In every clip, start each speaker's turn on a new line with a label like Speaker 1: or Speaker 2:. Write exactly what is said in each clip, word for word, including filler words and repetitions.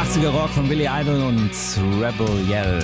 Speaker 1: achtziger Rock von Billy Idol und Rebel Yell.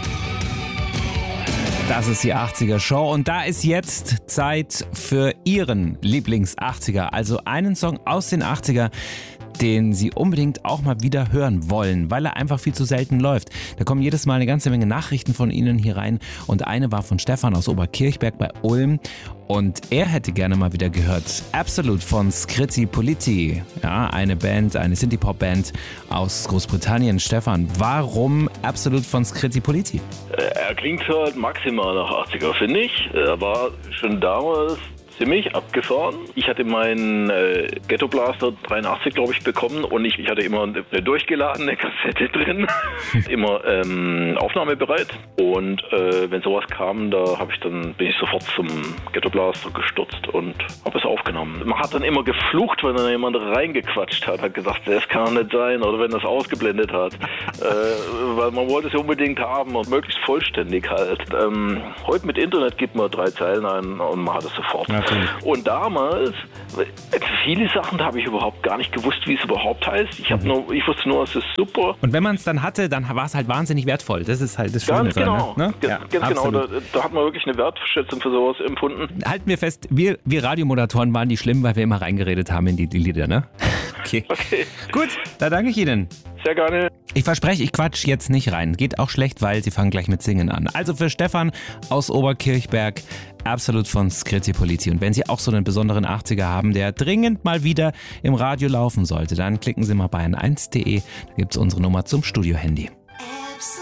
Speaker 1: Das ist die achtziger Show und da ist jetzt Zeit für Ihren Lieblings-achtziger, also einen Song aus den achtziger, den Sie unbedingt auch mal wieder hören wollen, weil er einfach viel zu selten läuft. Da kommen jedes Mal eine ganze Menge Nachrichten von Ihnen hier rein und eine war von Stefan aus Oberkirchberg bei Ulm und er hätte gerne mal wieder gehört Absolute von Scritti Politti. Ja, eine Band, eine Synthie-Pop-Band aus Großbritannien. Stefan, warum Absolute von Scritti Politti?
Speaker 2: Er klingt halt maximal nach achtziger, finde ich. Er war schon damals ziemlich abgefahren. Ich hatte meinen äh, Ghetto Blaster dreiundachtzig, glaube ich, bekommen und ich, ich hatte immer eine durchgeladene Kassette drin, immer ähm, aufnahmebereit und äh, wenn sowas kam, da habe ich dann bin ich sofort zum Ghetto Blaster gestürzt und habe es aufgenommen. Man hat dann immer geflucht, wenn dann jemand reingequatscht hat, hat gesagt, das kann nicht sein oder wenn das ausgeblendet hat, äh, weil man wollte es unbedingt haben und möglichst vollständig halt. Ähm, heute mit Internet gibt man drei Zeilen ein und man hat es sofort. Ja. Und damals, viele Sachen, da habe ich überhaupt gar nicht gewusst, wie es überhaupt heißt. Ich, hab nur, ich wusste nur, es ist super.
Speaker 1: Und wenn man es dann hatte, dann war es halt wahnsinnig wertvoll. Das ist halt das Schöne.
Speaker 2: Ganz genau,
Speaker 1: dran, ne?
Speaker 2: ganz,
Speaker 1: ja,
Speaker 2: ganz genau. Da, da hat man wirklich eine Wertschätzung für sowas empfunden.
Speaker 1: Halten wir fest, wir, wir Radiomoderatoren waren die schlimm, weil wir immer reingeredet haben in die, die Lieder, ne? Okay. okay. Gut, da danke ich Ihnen.
Speaker 2: Sehr gerne.
Speaker 1: Ich verspreche, ich quatsch jetzt nicht rein. Geht auch schlecht, weil Sie fangen gleich mit Singen an. Also für Stefan aus Oberkirchberg, Absolute von Scritti Politti. Und wenn Sie auch so einen besonderen achtziger haben, der dringend mal wieder im Radio laufen sollte, dann klicken Sie mal bei n eins punkt de. Da gibt es unsere Nummer zum Studio-Handy.